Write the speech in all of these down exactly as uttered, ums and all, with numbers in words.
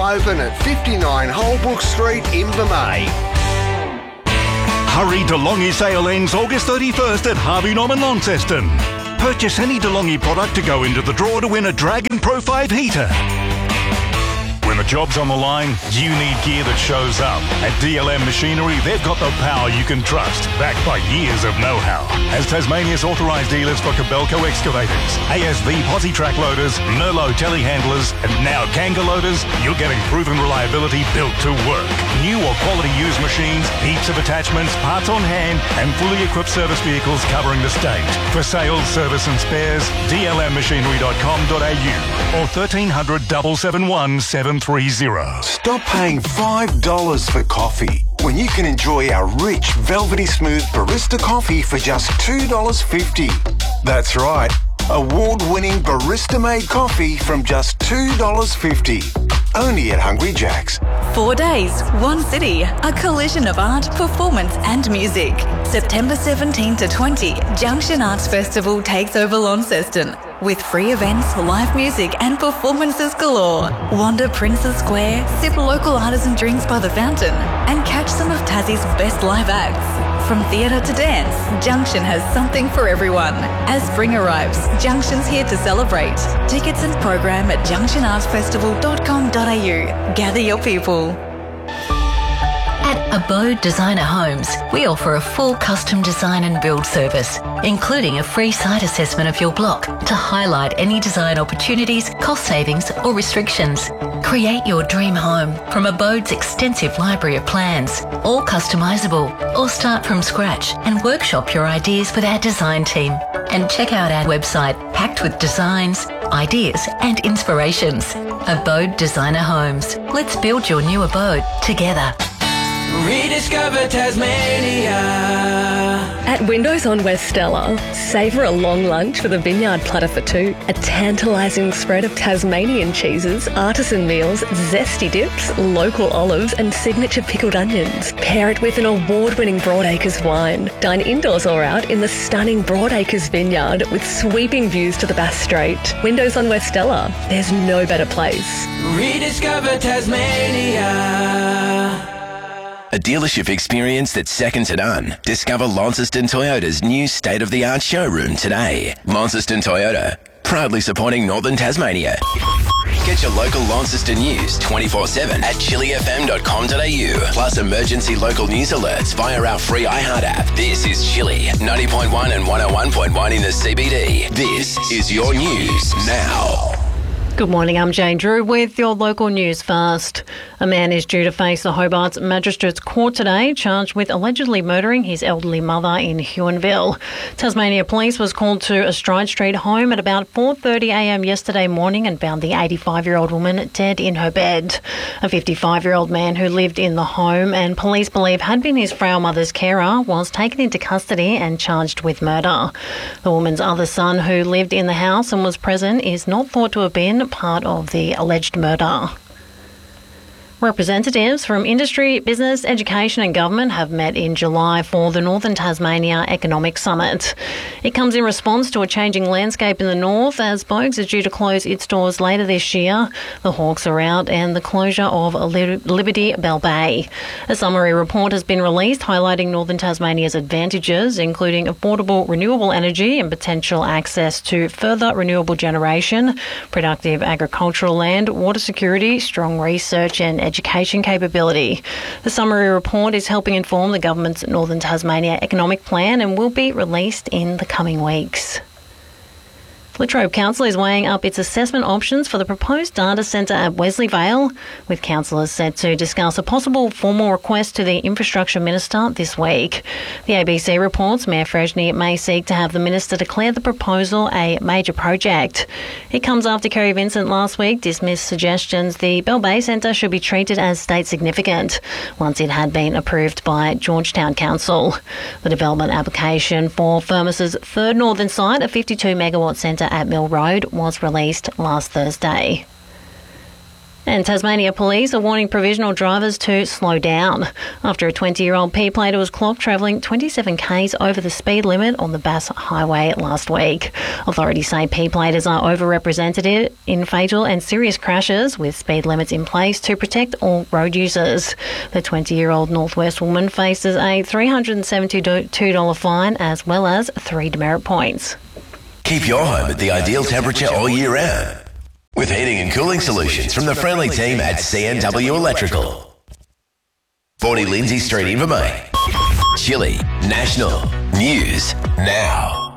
open at fifty-nine Holbrook Street, Invermay. Hurry, DeLonghi sale ends August thirty-first at Harvey Norman Launceston. Purchase any DeLonghi product to go into the draw to win a Dragon Pro five heater. When the job's on the line, you need gear that shows up. At D L M Machinery, they've got the power you can trust, backed by years of know-how. As Tasmania's authorised dealers for Kobelco excavators, A S V posi track loaders, Merlot telehandlers, and now Kanga loaders, you're getting proven reliability built to work. New or quality used machines, heaps of attachments, parts on hand, and fully equipped service vehicles covering the state. For sales, service and spares, d l m machinery dot com dot a u or thirteen hundred, seven seven one, seven three zero. Stop paying five dollars for coffee when you can enjoy our rich, velvety smooth barista coffee for just two dollars fifty. That's right, award-winning barista-made coffee from just two dollars fifty. Only at Hungry Jack's. Four days, one city, a collision of art, performance and music. September seventeenth to twentieth, Junction Arts Festival takes over Launceston. With free events, live music and performances galore. Wander Princes Square, sip local artisan drinks by the fountain and catch some of Tassie's best live acts. From theatre to dance, Junction has something for everyone. As spring arrives, Junction's here to celebrate. Tickets and program at junction arts festival dot com dot a u. Gather your people. At Abode Designer Homes, we offer a full custom design and build service, including a free site assessment of your block to highlight any design opportunities, cost savings or restrictions. Create your dream home from Abode's extensive library of plans, all customisable, or start from scratch and workshop your ideas with our design team. And check out our website packed with designs, ideas and inspirations. Abode Designer Homes. Let's build your new abode together. Rediscover Tasmania. At Windows on West Stella, savour a long lunch with a vineyard platter for two, a tantalising spread of Tasmanian cheeses, artisan meals, zesty dips, local olives and signature pickled onions. Pair it with an award-winning Broadacres wine. Dine indoors or out in the stunning Broadacres vineyard with sweeping views to the Bass Strait. Windows on West Stella, there's no better place. Rediscover Tasmania. A dealership experience that's second to none. Discover Launceston Toyota's new state-of-the-art showroom today. Launceston Toyota, proudly supporting Northern Tasmania. Get your local Launceston news twenty-four seven at chili f m dot com dot a u. Plus emergency local news alerts via our free iHeart app. This is Chili, ninety point one and one oh one point one in the C B D. This is your news now. Good morning, I'm Jane Drew with your local news first. A man is due to face the Hobart's Magistrates Court today, charged with allegedly murdering his elderly mother in Huonville. Tasmania Police was called to a Stride Street home at about four thirty a m yesterday morning and found the eighty-five-year-old woman dead in her bed. A fifty-five-year-old man who lived in the home and police believe had been his frail mother's carer was taken into custody and charged with murder. The woman's other son, who lived in the house and was present, is not thought to have been part of the alleged murder. Representatives from industry, business, education and government have met in July for the Northern Tasmania Economic Summit. It comes in response to a changing landscape in the north as Bogues is due to close its doors later this year, the Hawks are out and the closure of Liberty Bell Bay. A summary report has been released highlighting Northern Tasmania's advantages, including affordable renewable energy and potential access to further renewable generation, productive agricultural land, water security, strong research and education capability. The summary report is helping inform the government's Northern Tasmania economic plan and will be released in the coming weeks. Latrobe Council is weighing up its assessment options for the proposed data centre at Wesley Vale, with councillors set to discuss a possible formal request to the Infrastructure Minister this week. The A B C reports Mayor Freshney may seek to have the Minister declare the proposal a major project. It comes after Kerry Vincent last week dismissed suggestions the Bell Bay Centre should be treated as state significant, once it had been approved by Georgetown Council. The development application for Firmus's third northern site, a fifty-two megawatt centre at Mill Road, was released last Thursday. And Tasmania Police are warning provisional drivers to slow down after a twenty-year-old P-plater was clocked travelling twenty-seven kays over the speed limit on the Bass Highway last week. Authorities say P-platers are overrepresented in fatal and serious crashes, with speed limits in place to protect all road users. The twenty-year-old Northwest woman faces a three hundred seventy-two dollars fine as well as three demerit points. Keep your home at the ideal temperature all year round with heating and cooling solutions from the friendly team at C N W Electrical. forty Lindsay Street, Invermay. Chili National News Now.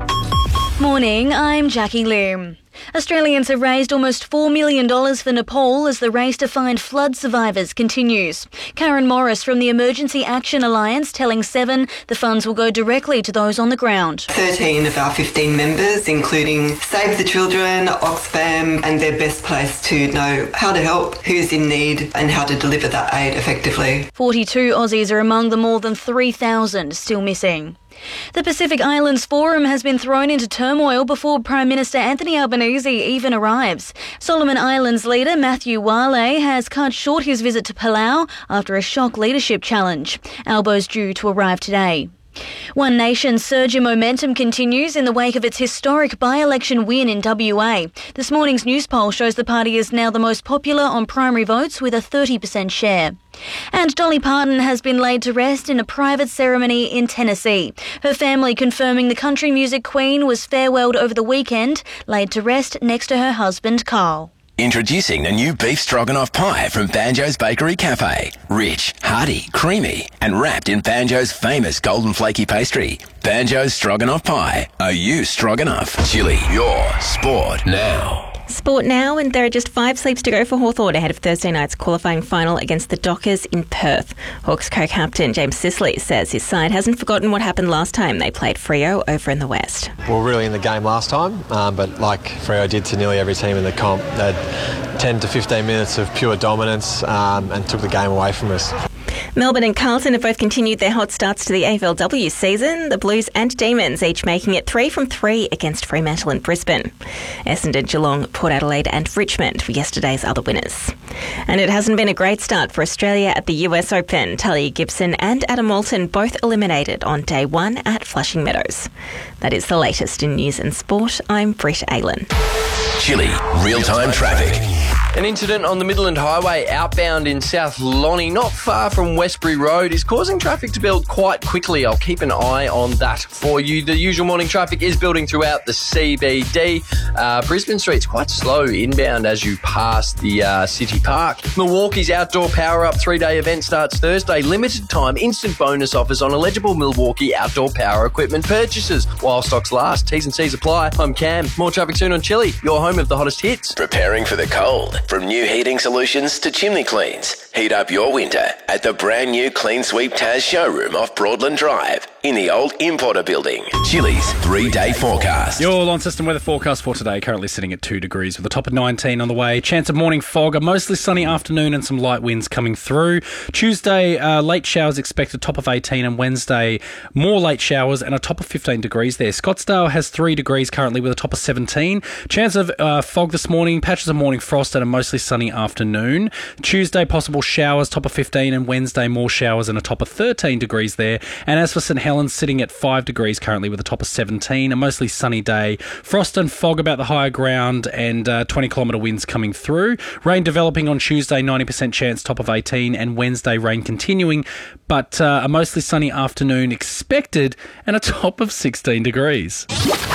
Morning, I'm Jackie Lim. Australians have raised almost four million dollars for Nepal as the race to find flood survivors continues. Karen Morris from the Emergency Action Alliance telling Seven the funds will go directly to those on the ground. thirteen of our fifteen members, including Save the Children, Oxfam, and they're best placed to know how to help, who's in need, and how to deliver that aid effectively. forty-two Aussies are among the more than three thousand still missing. The Pacific Islands Forum has been thrown into turmoil before Prime Minister Anthony Albanese even arrives. Solomon Islands leader Matthew Wale has cut short his visit to Palau after a shock leadership challenge. Albo's due to arrive today. One Nation's surge in momentum continues in the wake of its historic by-election win in W A. This morning's news poll shows the party is now the most popular on primary votes with a thirty percent share. And Dolly Parton has been laid to rest in a private ceremony in Tennessee. Her family confirming the country music queen was farewelled over the weekend, laid to rest next to her husband Carl. Introducing the new beef stroganoff pie from Banjo's Bakery Cafe. Rich, hearty, creamy, and wrapped in Banjo's famous golden flaky pastry. Banjo's Stroganoff Pie. Are you stroganoff? Chili, your sport now. Sport now, and there are just five sleeps to go for Hawthorn ahead of Thursday night's qualifying final against the Dockers in Perth. Hawks co-captain James Sisley says his side hasn't forgotten what happened last time they played Freo over in the West. We were really in the game last time, um, but like Freo did to nearly every team in the comp, they had ten to fifteen minutes of pure dominance um, and took the game away from us. Melbourne and Carlton have both continued their hot starts to the A F L W season, the Blues and Demons each making it three from three against Fremantle and Brisbane. Essendon, Geelong, Port Adelaide and Richmond were yesterday's other winners. And it hasn't been a great start for Australia at the U S Open. Talia Gibson and Adam Walton both eliminated on day one at Flushing Meadows. That is the latest in news and sport. I'm Britt Aylen. Chili, real-time traffic. An incident on the Midland Highway outbound in South Lonnie, not far from Westbury Road, is causing traffic to build quite quickly. I'll keep an eye on that for you. The usual morning traffic is building throughout the C B D. Uh, Brisbane Street's quite slow inbound as you pass the uh, City Park. Milwaukee's Outdoor Power Up three-day event starts Thursday. Limited time instant bonus offers on eligible Milwaukee outdoor power equipment purchases while stocks last. T's and C's apply. I'm Cam. More traffic soon on Chili, your home of the hottest hits. Preparing for the cold. From new heating solutions to chimney cleans, heat up your winter at the brand new Clean Sweep Taz showroom off Broadland Drive in the old Importer building. Chili's three-day forecast. Your Launceston weather forecast for today currently sitting at two degrees with a top of nineteen on the way. Chance of morning fog, a mostly sunny afternoon and some light winds coming through. Tuesday, uh, late showers expected, top of eighteen, and Wednesday, more late showers and a top of fifteen degrees there. Scottsdale has three degrees currently with a top of seventeen. Chance of uh, fog this morning, patches of morning frost and a mostly sunny afternoon. Tuesday, possible showers, top of fifteen, and Wednesday, more showers and a top of thirteen degrees there. And as for St Helens, sitting at five degrees currently with a top of seventeen, a mostly sunny day. Frost and fog about the higher ground and uh, twenty kilometre winds coming through. Rain developing on Tuesday, ninety percent chance, top of eighteen, and Wednesday rain continuing, but uh, a mostly sunny afternoon expected and a top of sixteen degrees.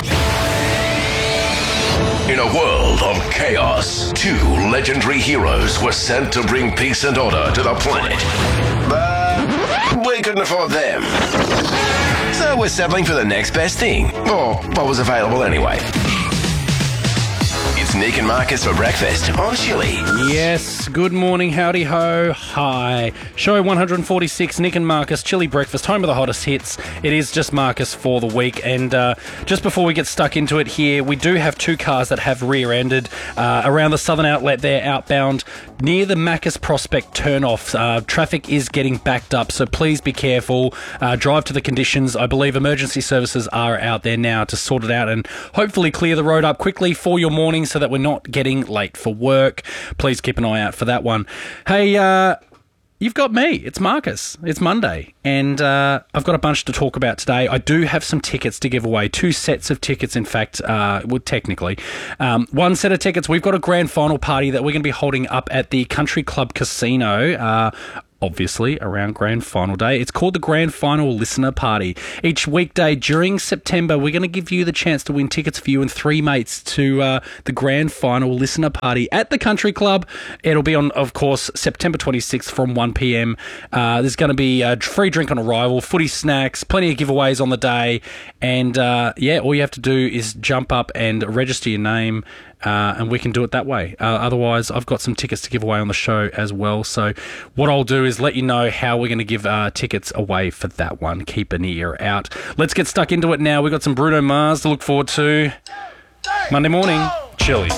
In a world of chaos, two legendary heroes were sent to bring peace and order to the planet. But we couldn't afford them. So we're settling for the next best thing, or what was available anyway. It's Nick and Marcus for breakfast on Chili. Yes, good morning, howdy ho, hi. Show one forty-six, Nick and Marcus, Chili breakfast, home of the hottest hits. It is just Marcus for the week, and uh, just before we get stuck into it here, we do have two cars that have rear-ended uh, around the southern outlet there, outbound, near the Macca's Prospect turnoff. Uh, traffic is getting backed up, so please be careful. Uh, drive to the conditions. I believe emergency services are out there now to sort it out and hopefully clear the road up quickly for your morning so so that we're not getting late for work. Please keep an eye out for that one. Hey, uh, you've got me. It's Marcus. It's Monday, and uh, I've got a bunch to talk about today. I do have some tickets to give away, two sets of tickets, in fact, uh, well, technically. Um, one set of tickets. We've got a grand final party that we're going to be holding up at the Country Club Casino, uh, obviously around grand final day. It's called the Grand Final Listener Party. Each weekday during September, we're going to give you the chance to win tickets for you and three mates to uh, the Grand Final Listener Party at the Country Club. It'll be on, of course, September twenty-sixth from one p.m. Uh, there's going to be a free drink on arrival, footy snacks, plenty of giveaways on the day. And uh, yeah, all you have to do is jump up and register your name. Uh, and we can do it that way. Uh, otherwise, I've got some tickets to give away on the show as well. So what I'll do is let you know how we're going to give uh, tickets away for that one. Keep an ear out. Let's get stuck into it now. We've got some Bruno Mars to look forward to. Monday morning, Chili.